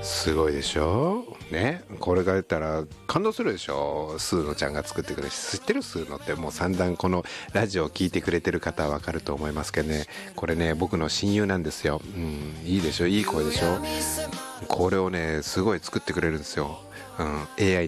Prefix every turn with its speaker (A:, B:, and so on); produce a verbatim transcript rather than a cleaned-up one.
A: すごいでしょね。これが出たら感動するでしょ。スーノちゃんが作ってくれる。知ってる？スーノってもう散々このラジオを聞いてくれてる方はわかると思いますけどね、これね僕の親友なんですよ。うん、いいでしょ、いい声でしょ。これをねすごい作ってくれるんですよ、うん、エーアイ